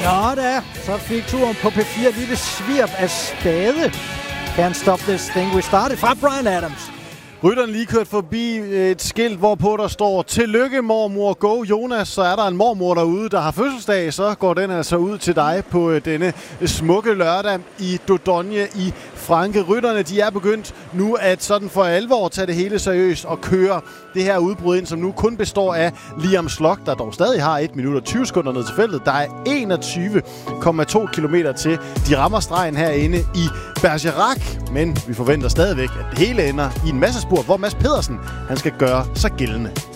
Nå da, så fik turen på P4 lille svirp af spade. Can't stop this thing we started fra Bryan Adams. Rytteren lige kørt forbi et skilt, hvorpå der står "Tillykke mormor, go Jonas". Så er der en mormor derude, der har fødselsdag, så går den altså ud til dig på denne smukke lørdag i Dordogne i Frankrig. Rytterne, de er begyndt nu at sådan for alvor tage det hele seriøst og køre det her udbrud ind, som nu kun består af Liam Slock, der dog stadig har 1 minut og 20 sekunder ned til feltet. Der er 21,2 kilometer til. De rammer stregen herinde i Bergerac, men vi forventer stadigvæk, at det hele ender i en massespurt, hvor Mads Pedersen han skal gøre sig gældende.